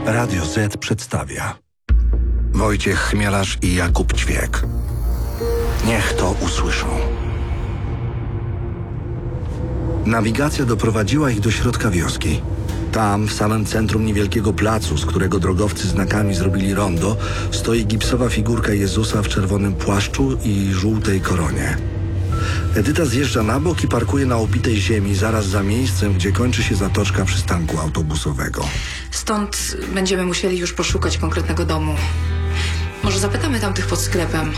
Radio Z przedstawia Wojciech Chmielarz i Jakub Ćwiek. Niech to usłyszą. Nawigacja doprowadziła ich do środka wioski. Tam, w samym centrum niewielkiego placu, z którego drogowcy znakami zrobili rondo, stoi gipsowa figurka Jezusa w czerwonym płaszczu i żółtej koronie. Edyta zjeżdża na bok i parkuje na obitej ziemi zaraz za miejscem, gdzie kończy się zatoczka przystanku autobusowego. Stąd będziemy musieli już poszukać konkretnego domu. Może zapytamy tamtych pod sklepem.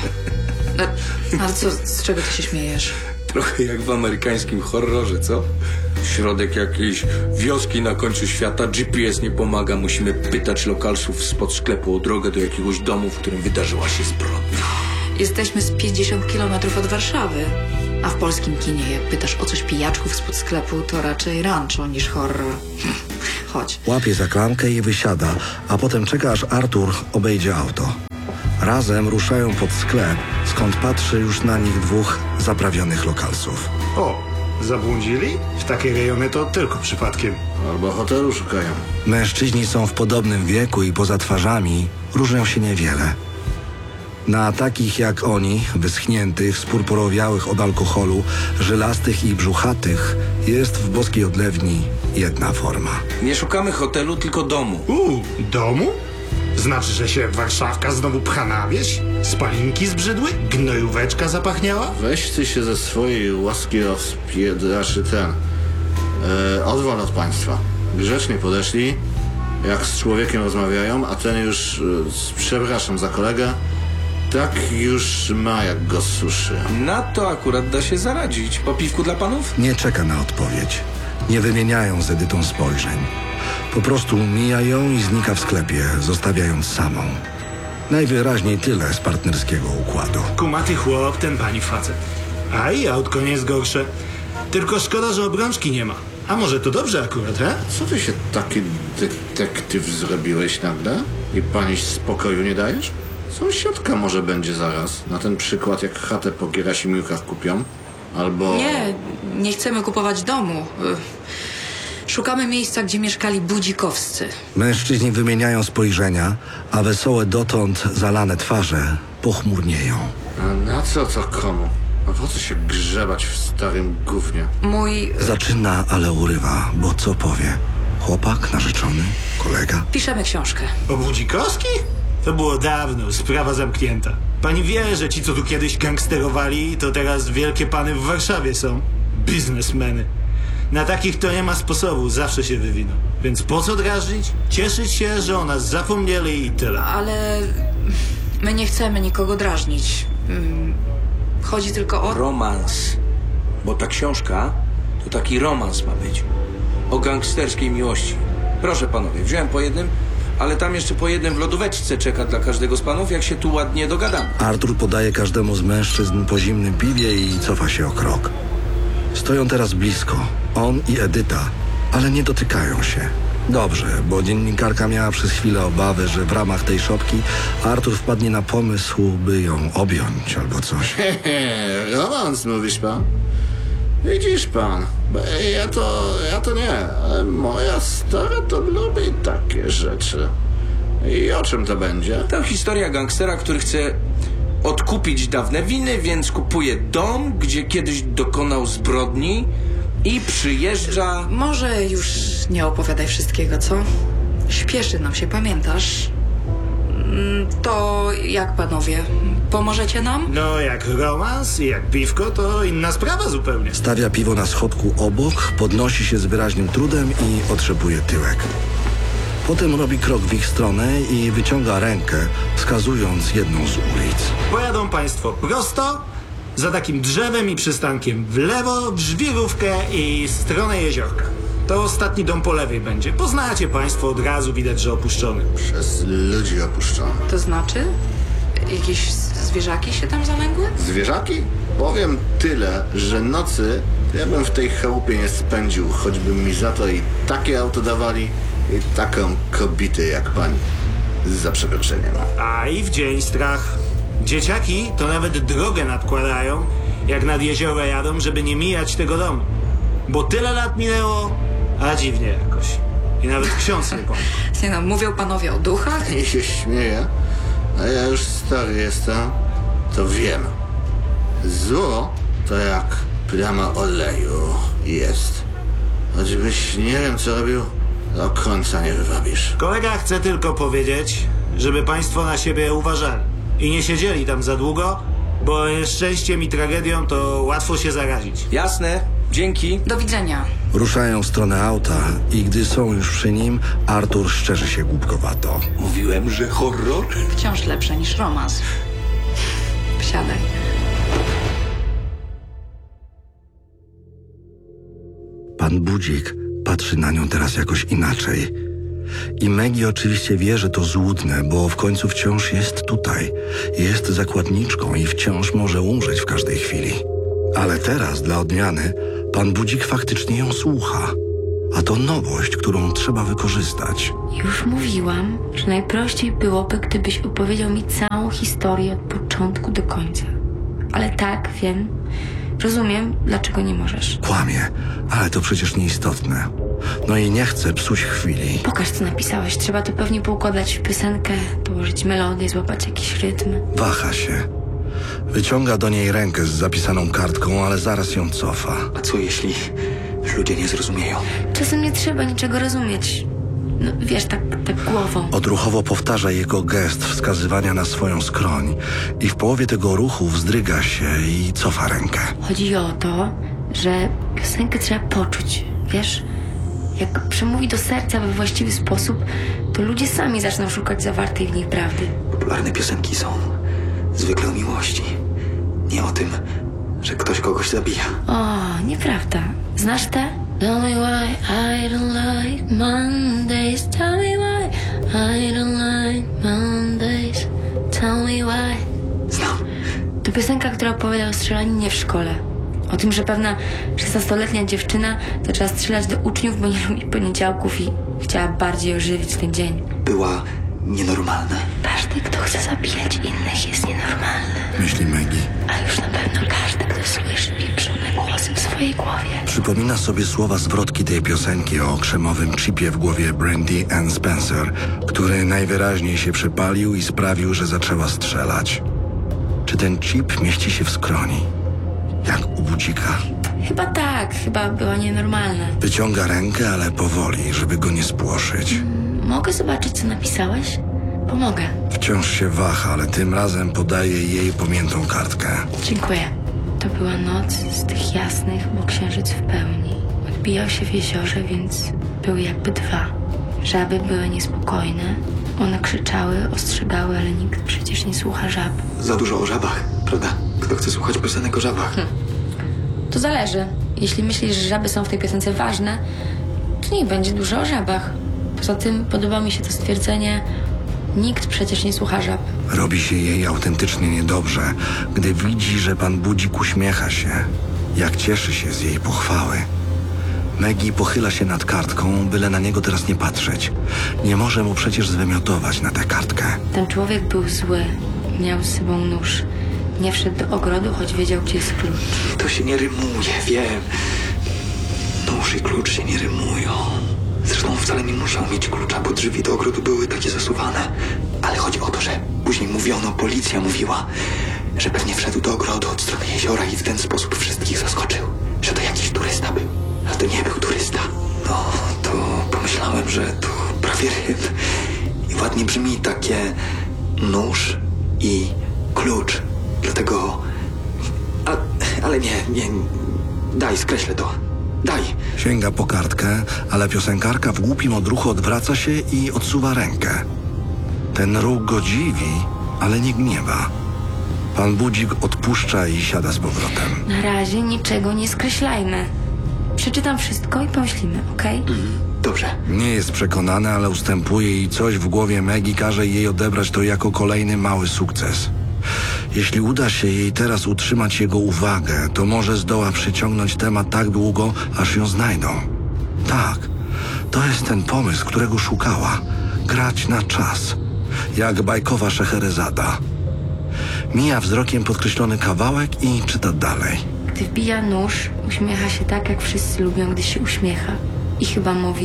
Ale co, z czego ty się śmiejesz? Trochę jak w amerykańskim horrorze, co? Środek jakiejś wioski na końcu świata, GPS nie pomaga, musimy pytać lokalsów spod sklepu o drogę do jakiegoś domu, w którym wydarzyła się zbrodnia. Jesteśmy z 50 kilometrów od Warszawy. A w polskim kinie, jak pytasz o coś pijaczków spod sklepu, to raczej rancho niż horror. Chodź. Łapie za klamkę i wysiada, a potem czeka, aż Artur obejdzie auto. Razem ruszają pod sklep, skąd patrzy już na nich dwóch zaprawionych lokalsów. O, zabłądzili? W takie rejony to tylko przypadkiem. Albo hotelu szukają. Mężczyźni są w podobnym wieku i poza twarzami różnią się niewiele. Na takich jak oni, wyschniętych, spurpurowiałych od alkoholu, żylastych i brzuchatych, jest w boskiej odlewni jedna forma. Nie szukamy hotelu, tylko domu. Domu? Znaczy, że się warszawka znowu pcha na wieś? Spalinki zbrzydły? Gnojóweczka zapachniała? Weź ty się ze swojej łaski rozpiedraszy ten. Odwal od państwa. Grzecznie podeszli, jak z człowiekiem rozmawiają, a ten już, przepraszam za kolegę, tak już ma, jak go suszy. Na to akurat da się zaradzić. Po piwku dla panów? Nie czeka na odpowiedź. Nie wymieniają z Edytą spojrzeń. Po prostu mija ją i znika w sklepie, zostawiając samą. Najwyraźniej tyle z partnerskiego układu. Kumaty chłop, ten pani facet. A i autko nie jest gorsze. Tylko szkoda, że obrączki nie ma. A może to dobrze akurat, he? Co ty się taki detektyw zrobiłeś nagle? I pani spokoju nie dajesz? Sąsiadka może będzie zaraz. Na ten przykład, jak chatę po Gerasimiukach kupią. Albo... Nie chcemy kupować domu. Szukamy miejsca, gdzie mieszkali budzikowscy. Mężczyźni wymieniają spojrzenia, a wesołe dotąd zalane twarze pochmurnieją. A na co to komu? A po co się grzebać w starym gównie? Zaczyna, ale urywa, bo co powie? Chłopak, narzeczony, kolega? Piszemy książkę. O Budzikowskich? To było dawno, sprawa zamknięta. Pani wie, że ci, co tu kiedyś gangsterowali, to teraz wielkie pany w Warszawie są. Biznesmeny. Na takich to nie ma sposobu, zawsze się wywiną. Więc po co drażnić? Cieszyć się, że o nas zapomnieli i tyle. Ale my nie chcemy nikogo drażnić. Chodzi tylko o... Romans. Bo ta książka to taki romans ma być. O gangsterskiej miłości. Proszę panowie, wziąłem po jednym, ale tam jeszcze po jednym w lodóweczce czeka dla każdego z panów, jak się tu ładnie dogadamy. Artur podaje każdemu z mężczyzn po zimnym piwie i cofa się o krok. Stoją teraz blisko, on i Edyta, ale nie dotykają się. Dobrze, bo dziennikarka miała przez chwilę obawy, że w ramach tej szopki Artur wpadnie na pomysł, by ją objąć albo coś. Romans, mówisz pan? Widzisz pan, bo ja to nie, ale moja stara to lubi takie rzeczy. I o czym to będzie? To historia gangstera, który chce odkupić dawne winy, więc kupuje dom, gdzie kiedyś dokonał zbrodni i przyjeżdża... Może już nie opowiadaj wszystkiego, co? Śpieszy nam się, pamiętasz? To jak panowie? Pomożecie nam? No, jak romans i jak piwko, to inna sprawa zupełnie. Stawia piwo na schodku obok, podnosi się z wyraźnym trudem i otrzepuje tyłek. Potem robi krok w ich stronę i wyciąga rękę, wskazując jedną z ulic. Pojadą państwo prosto, za takim drzewem i przystankiem w lewo, w żwirówkę i stronę jeziorka. To ostatni dom po lewej będzie. Poznacie państwo, od razu widać, że opuszczony. Przez ludzi opuszczony. To znaczy? Jakieś zwierzaki się tam zamęgły? Zwierzaki? Powiem tyle, że nocy ja bym w tej chałupie nie spędził, choćby mi za to i takie auto dawali, i taką kobietę jak pani. Za przeproszeniem. A i w dzień strach. Dzieciaki to nawet drogę nadkładają, jak nad jezioro jadą, żeby nie mijać tego domu. Bo tyle lat minęło, a dziwnie jakoś. I nawet ksiądz nie pomógł. Nie no, mówią panowie o duchach? I się śmieje, a ja już stary jestem, to wiem. Zło to jak plama oleju jest. Choćbyś nie wiem co robił, do końca nie wywabisz. Kolega chce tylko powiedzieć, żeby państwo na siebie uważali. I nie siedzieli tam za długo, bo nieszczęściem i tragedią to łatwo się zarazić. Jasne, dzięki. Do widzenia. Ruszają w stronę auta i gdy są już przy nim, Artur szczerzy się głupkowato. Mówiłem, że horror? Wciąż lepsze niż romans. Wsiadaj. Pan Budzik patrzy na nią teraz jakoś inaczej. I Maggie oczywiście wie, że to złudne, bo w końcu wciąż jest tutaj. Jest zakładniczką i wciąż może umrzeć w każdej chwili. Ale teraz, dla odmiany, pan Budzik faktycznie ją słucha. A to nowość, którą trzeba wykorzystać. Już mówiłam, że najprościej byłoby, gdybyś opowiedział mi całą historię od początku do końca. Ale tak, wiem, rozumiem, dlaczego nie możesz. Kłamie, ale to przecież nieistotne. No i nie chcę psuć chwili. Pokaż, co napisałeś. Trzeba to pewnie poukładać w piosenkę, dołożyć melodię, złapać jakiś rytm. Waha się. Wyciąga do niej rękę z zapisaną kartką, ale zaraz ją cofa. A co jeśli ludzie nie zrozumieją? Czasem nie trzeba niczego rozumieć. No, wiesz, tak głową. Odruchowo powtarza jego gest wskazywania na swoją skroń i w połowie tego ruchu wzdryga się i cofa rękę. Chodzi o to, że piosenkę trzeba poczuć, wiesz? Jak przemówi do serca we właściwy sposób, to ludzie sami zaczną szukać zawartej w niej prawdy. Popularne piosenki są zwykle o miłości. Nie o tym, że ktoś kogoś zabija. O, nieprawda. Znasz te? Tell me why I don't like Mondays. Tell me why I don't like Mondays. Tell me why. Znam. To piosenka, która opowiada o strzelaninie w szkole. O tym, że pewna 16-letnia dziewczyna zaczęła strzelać do uczniów, bo nie lubi poniedziałków i chciała bardziej ożywić ten dzień. Była nienormalna. Każdy, kto chce zabijać innych, jest nienormalny. Myśli Maggie. A już na pewno każdy, kto słyszy pieprzone głosy w swojej głowie. Przypomina sobie słowa zwrotki tej piosenki o krzemowym chipie w głowie Brandy Ann Spencer, który najwyraźniej się przypalił i sprawił, że zaczęła strzelać. Czy ten chip mieści się w skroni? Jak u Budzika. Chyba tak, chyba była nienormalna. Wyciąga rękę, ale powoli, żeby go nie spłoszyć. Mogę zobaczyć, co napisałeś? Pomogę. Wciąż się waha, ale tym razem podaje jej pomiętą kartkę. Dziękuję. To była noc z tych jasnych, bo księżyc w pełni. Odbijał się w jeziorze, więc były jakby dwa. Żaby były niespokojne. One krzyczały, ostrzegały, ale nikt przecież nie słucha żab. Za dużo o żabach, prawda? Kto chce słuchać piosenek o żabach? To zależy. Jeśli myślisz, że żaby są w tej piosence ważne, to niech będzie dużo o żabach. Poza tym podoba mi się to stwierdzenie: nikt przecież nie słucha żab. Robi się jej autentycznie niedobrze, gdy widzi, że pan Budzik uśmiecha się, jak cieszy się z jej pochwały. Maggie pochyla się nad kartką, byle na niego teraz nie patrzeć. Nie może mu przecież zwymiotować na tę kartkę. Ten człowiek był zły. Miał z sobą nóż. Nie wszedł do ogrodu, choć wiedział, gdzie jest klucz. To się nie rymuje, wiem. Nóż i klucz się nie rymują. Zresztą wcale nie musiał mieć klucza, bo drzwi do ogrodu były takie zasuwane. Ale chodzi o to, że później mówiono, policja mówiła, że pewnie wszedł do ogrodu od strony jeziora i w ten sposób wszystkich zaskoczył. Że to jakiś turysta był. Ale to nie był turysta. No, to pomyślałem, że to prawie rym. I ładnie brzmi takie nóż i klucz. Dlatego... Ale nie. Daj, skreślę to. Daj. Sięga po kartkę, ale piosenkarka w głupim odruchu odwraca się i odsuwa rękę. Ten ruch go dziwi, ale nie gniewa. Pan Budzik odpuszcza i siada z powrotem. Na razie niczego nie skreślajmy. Przeczytam wszystko i pomyślimy, okej? Dobrze. Nie jest przekonany, ale ustępuje i coś w głowie Maggie każe jej odebrać to jako kolejny mały sukces. Jeśli uda się jej teraz utrzymać jego uwagę, to może zdoła przyciągnąć temat tak długo, aż ją znajdą. Tak, to jest ten pomysł, którego szukała. Grać na czas. Jak bajkowa Szeherezada. Mija wzrokiem podkreślony kawałek i czyta dalej. Gdy wbija nóż, uśmiecha się tak, jak wszyscy lubią, gdy się uśmiecha. I chyba mówi: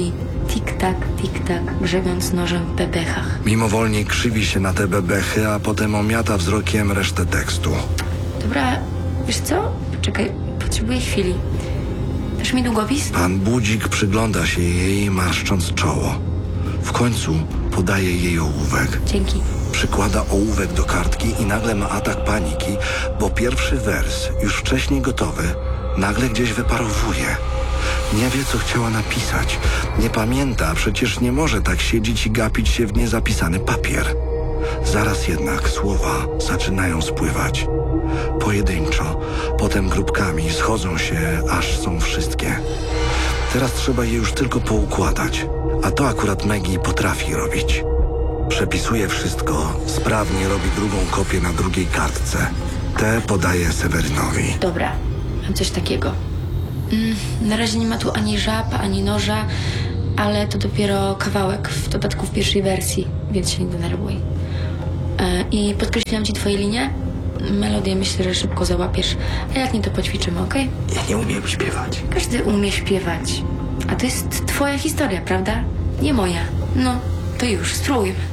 tik-tak, grzebiąc nożem w bebechach. Mimowolnie krzywi się na te bebechy, a potem omiata wzrokiem resztę tekstu. Dobra, wiesz co? Czekaj, potrzebuję chwili. Dasz mi długopis? Pan Budzik przygląda się jej, marszcząc czoło. W końcu podaje jej ołówek. Dzięki. Przykłada ołówek do kartki i nagle ma atak paniki, bo pierwszy wers, już wcześniej gotowy, nagle gdzieś wyparowuje. Nie wie, co chciała napisać. Nie pamięta, przecież nie może tak siedzieć i gapić się w niezapisany papier. Zaraz jednak słowa zaczynają spływać. Pojedynczo, potem grupkami schodzą się, aż są wszystkie. Teraz trzeba je już tylko poukładać, a to akurat Maggie potrafi robić. Przepisuje wszystko, sprawnie robi drugą kopię na drugiej kartce. Te podaje Sewerynowi. Dobra, mam coś takiego. Na razie nie ma tu ani żab, ani noża, ale to dopiero kawałek, w dodatku w pierwszej wersji, więc się nie denerwuj. I podkreśliłam ci twoje linie. Melodię myślę, że szybko załapiesz, a jak nie, to poćwiczymy, okej? Ja nie umiem śpiewać. Każdy umie śpiewać, a to jest twoja historia, prawda? Nie moja. No, to już, spróbujmy.